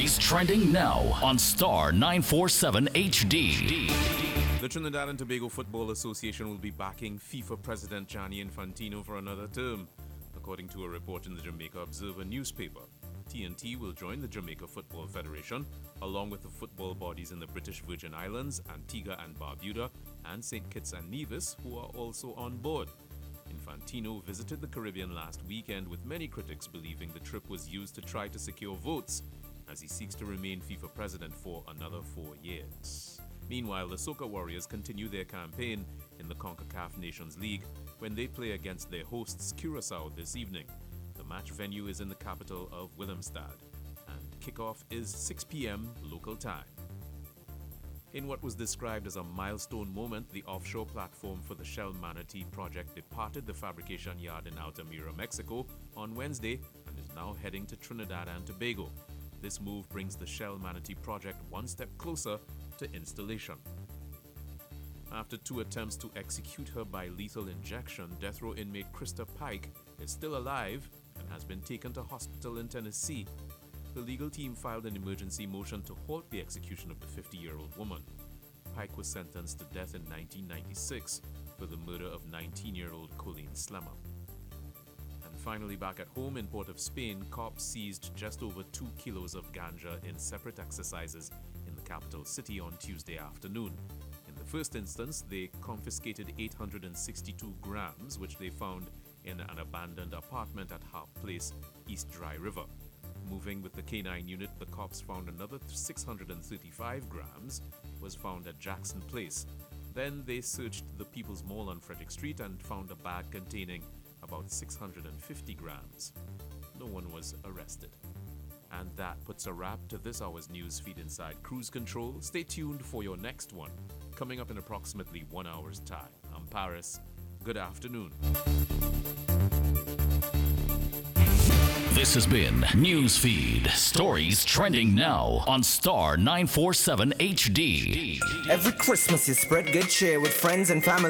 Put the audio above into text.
Stories trending now on Star 947 HD. The Trinidad and Tobago Football Association will be backing FIFA President Gianni Infantino for another term, according to a report in the Jamaica Observer newspaper. TNT will join the Jamaica Football Federation, along with the football bodies in the British Virgin Islands, Antigua and Barbuda, and St. Kitts and Nevis, who are also on board. Infantino visited the Caribbean last weekend, with many critics believing the trip was used to try to secure votes, as he seeks to remain FIFA president for another 4 years. Meanwhile, the Soca Warriors continue their campaign in the CONCACAF Nations League when they play against their hosts Curaçao this evening. The match venue is in the capital of Willemstad, and kickoff is 6 p.m. local time. In what was described as a milestone moment, the offshore platform for the Shell Manatee project departed the fabrication yard in Altamira, Mexico on Wednesday and is now heading to Trinidad and Tobago. This move brings the Shell Manatee project one step closer to installation. After 2 attempts to execute her by lethal injection, death row inmate Krista Pike is still alive and has been taken to hospital in Tennessee. The legal team filed an emergency motion to halt the execution of the 50-year-old woman. Pike was sentenced to death in 1996 for the murder of 19-year-old Colleen Slemmer. And finally, back at home in Port of Spain, cops seized just over 2 kilos of ganja in separate exercises in the capital city on Tuesday afternoon. In the first instance, they confiscated 862 grams, which they found in an abandoned apartment at Harp Place, East Dry River. Moving with the K9 unit, the cops found another 635 grams was found at Jackson Place. Then they searched the People's Mall on Frederick Street and found a bag containing about 650 grams. No one was arrested. And that puts a wrap to this hour's news feed inside Cruise Control. Stay tuned for your next one, coming up in approximately 1 hour's time. I'm Paris. Good afternoon. This has been Newsfeed. Stories trending now on Star 947 HD. Every Christmas you spread good cheer with friends and family.